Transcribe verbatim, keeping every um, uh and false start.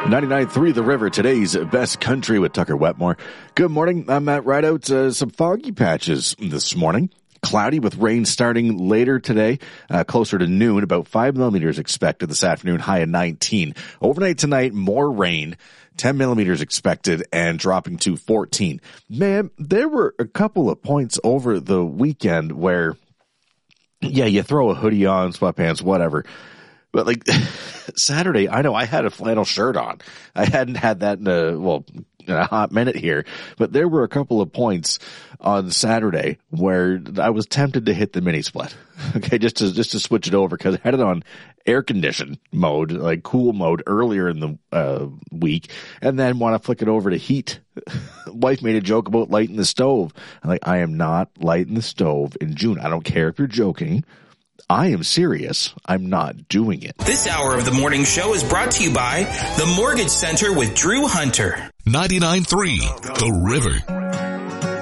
ninety-nine point three The River, today's best country with Tucker Wetmore. Good morning. I'm Matt Rideout. Uh, some foggy patches this morning. Cloudy with rain starting later today, uh, closer to noon. About five millimeters expected this afternoon, high of nineteen. Overnight tonight, more rain. ten millimeters expected and dropping to fourteen. Man, there were a couple of points over the weekend where, yeah, you throw a hoodie on, sweatpants, whatever. But like Saturday, I know I had a flannel shirt on. I hadn't had that in a, well, in a hot minute here, but there were a couple of points on Saturday where I was tempted to hit the mini split. Okay. Just to, just to switch it over because I had it on air condition mode, like cool mode earlier in the uh, week, and then want to flick it over to heat. Wife made a joke about lighting the stove. I'm like, I am not lighting the stove in June. I don't care if you're joking. I am serious. I'm not doing it. This hour of the morning show is brought to you by the Mortgage Center with Drew Hunter. ninety-nine point three The River.